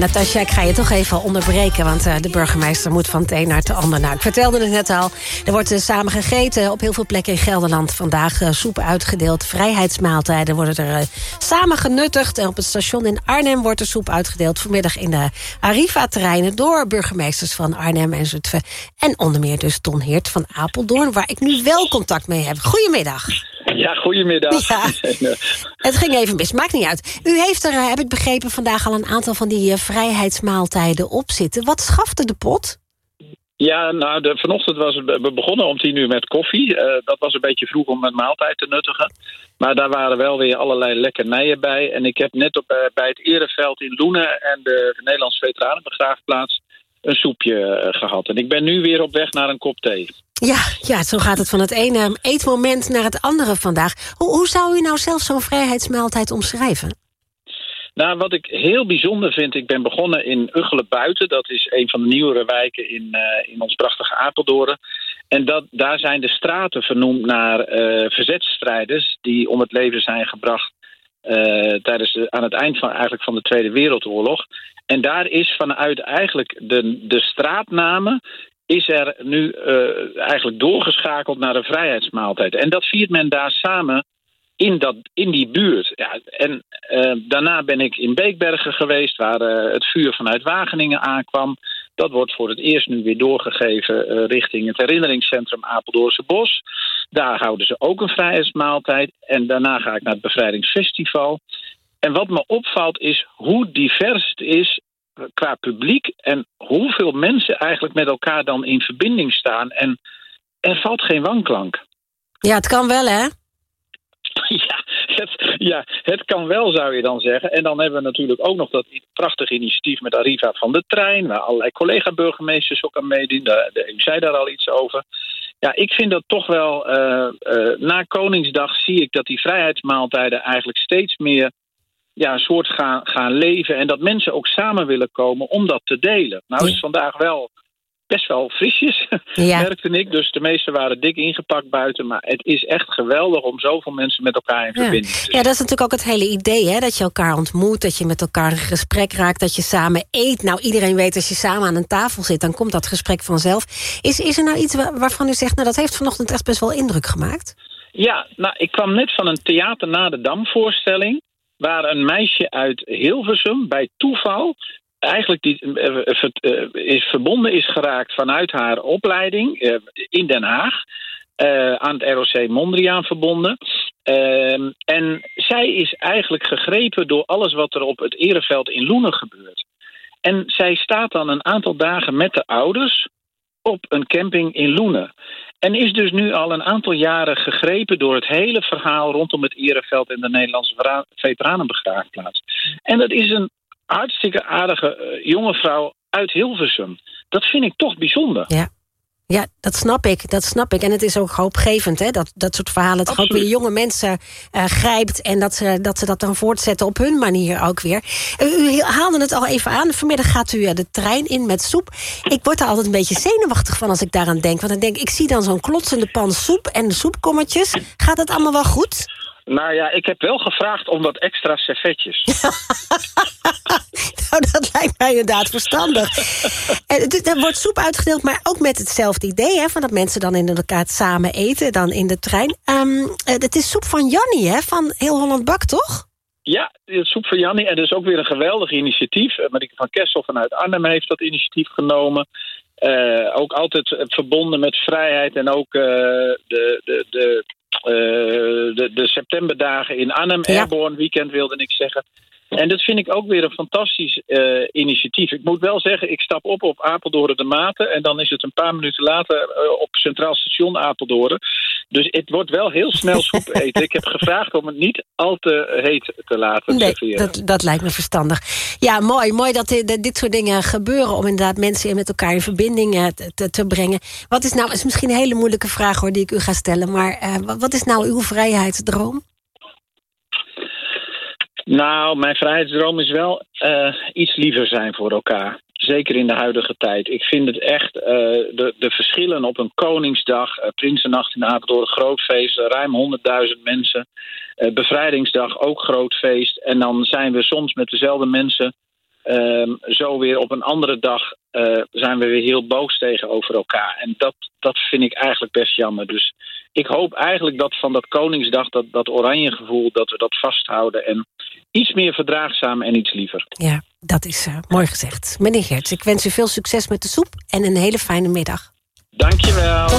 Natasja, ik ga je toch even onderbreken, want de burgemeester moet van het een naar het ander. Nou, ik vertelde het net al, er wordt samen gegeten op heel veel plekken in Gelderland. Vandaag soep uitgedeeld, vrijheidsmaaltijden worden er samen genuttigd. En op het station in Arnhem wordt er soep uitgedeeld. Vanmiddag in de Arriva-terreinen door burgemeesters van Arnhem en Zutphen. En onder meer dus Ton Heert van Apeldoorn, waar ik nu wel contact mee heb. Goedemiddag. Ja, goedemiddag. Ja, het ging even mis, maakt niet uit. U heeft er, heb ik begrepen, vandaag al een aantal van die vrijheidsmaaltijden op zitten. Wat schafte de pot? Ja, nou, vanochtend we begonnen om 10 uur met koffie. Dat was een beetje vroeg om een maaltijd te nuttigen. Maar daar waren wel weer allerlei lekkernijen bij. En ik heb net bij het Ereveld in Loenen en de Nederlandse Veteranenbegraafplaats een soepje gehad. En ik ben nu weer op weg naar een kop thee. Ja, zo gaat het van het ene eetmoment naar het andere vandaag. Hoe zou u nou zelf zo'n vrijheidsmaaltijd omschrijven? Nou, wat ik heel bijzonder vind, ik ben begonnen in Ugchelen-Buiten. Dat is een van de nieuwere wijken in ons prachtige Apeldoorn. En daar zijn de straten vernoemd naar verzetstrijders die om het leven zijn gebracht aan het eind van de Tweede Wereldoorlog. En daar is vanuit eigenlijk de straatnamen is er nu eigenlijk doorgeschakeld naar een vrijheidsmaaltijd. En dat viert men daar samen in die buurt. Ja, en daarna ben ik in Beekbergen geweest, waar het vuur vanuit Wageningen aankwam. Dat wordt voor het eerst nu weer doorgegeven richting het herinneringscentrum Apeldoornse Bos. Daar houden ze ook een vrijheidsmaaltijd. En daarna ga ik naar het Bevrijdingsfestival. En wat me opvalt is hoe divers het is qua publiek en hoeveel mensen eigenlijk met elkaar dan in verbinding staan. En er valt geen wanklank. Ja, het kan wel, hè? Het kan wel, zou je dan zeggen. En dan hebben we natuurlijk ook nog dat prachtige initiatief met Arriva van de trein, waar allerlei collega-burgemeesters ook aan meedoen. U zei daar al iets over. Ja, ik vind dat toch wel, na Koningsdag zie ik dat die vrijheidsmaaltijden eigenlijk steeds meer een soort gaan leven. En dat mensen ook samen willen komen om dat te delen. Nou is vandaag wel best wel frisjes, merkte ik. Dus de meesten waren dik ingepakt buiten. Maar het is echt geweldig om zoveel mensen met elkaar in verbinding te zijn. Ja, dat is natuurlijk ook het hele idee, hè? Dat je elkaar ontmoet, dat je met elkaar in gesprek raakt, dat je samen eet. Nou, iedereen weet als je samen aan een tafel zit, dan komt dat gesprek vanzelf. Is er nou iets waarvan u zegt, nou, dat heeft vanochtend echt best wel indruk gemaakt? Ja, nou, ik kwam net van een Theater na de Dam voorstelling, waar een meisje uit Hilversum bij toeval eigenlijk verbonden is geraakt vanuit haar opleiding in Den Haag. Aan het ROC Mondriaan verbonden. En zij is eigenlijk gegrepen door alles wat er op het Ereveld in Loenen gebeurt. En zij staat dan een aantal dagen met de ouders op een camping in Loenen. En is dus nu al een aantal jaren gegrepen door het hele verhaal rondom het Ereveld en de Nederlandse Veteranenbegraafplaats. En dat is een hartstikke aardige jonge vrouw uit Hilversum. Dat vind ik toch bijzonder. Ja, dat snap ik. En het is ook hoopgevend, hè? Dat soort verhalen toch ook weer jonge mensen grijpt en dat ze dat dan voortzetten op hun manier ook weer. U haalde het al even aan. Vanmiddag gaat u de trein in met soep. Ik word er altijd een beetje zenuwachtig van als ik daaraan denk. Want dan denk ik zie dan zo'n klotsende pan soep en de soepkommetjes. Gaat het allemaal wel goed? Nou ja, ik heb wel gevraagd om wat extra servetjes. Nou, dat lijkt mij inderdaad verstandig. Er wordt soep uitgedeeld, maar ook met hetzelfde idee, hè, van dat mensen dan inderdaad samen eten, dan in de trein. Het is soep van Jannie, hè, van Heel Holland Bakt, toch? Ja, het soep van Jannie. En dat is ook weer een geweldig initiatief. Marieke van Kessel vanuit Arnhem heeft dat initiatief genomen. Ook altijd verbonden met vrijheid en ook de septemberdagen in Arnhem, Airborne Weekend wilde ik zeggen. En dat vind ik ook weer een fantastisch initiatief. Ik moet wel zeggen, ik stap op Apeldoorn de Maten en dan is het een paar minuten later op Centraal Station Apeldoorn. Dus het wordt wel heel snel soep eten. Ik heb gevraagd om het niet al te heet te laten serveren. Dat lijkt me verstandig. Ja, mooi dat dit soort dingen gebeuren om inderdaad mensen met elkaar in verbinding te brengen. Wat is nou, is misschien een hele moeilijke vraag hoor die ik u ga stellen, maar wat is nou uw vrijheidsdroom? Nou, mijn vrijheidsdroom is wel iets liever zijn voor elkaar. Zeker in de huidige tijd. Ik vind het echt, de verschillen op een Koningsdag, Prinsennacht in Apeldoorn, groot feest, ruim 100.000 mensen. Bevrijdingsdag ook groot feest. En dan zijn we soms met dezelfde mensen zo weer op een andere dag zijn we weer heel boos tegenover elkaar. En dat vind ik eigenlijk best jammer. Dus ik hoop eigenlijk dat van dat Koningsdag, dat oranje gevoel, dat we dat vasthouden. En iets meer verdraagzaam en iets liever. Ja, dat is mooi gezegd. Meneer Geerts, ik wens u veel succes met de soep en een hele fijne middag. Dankjewel.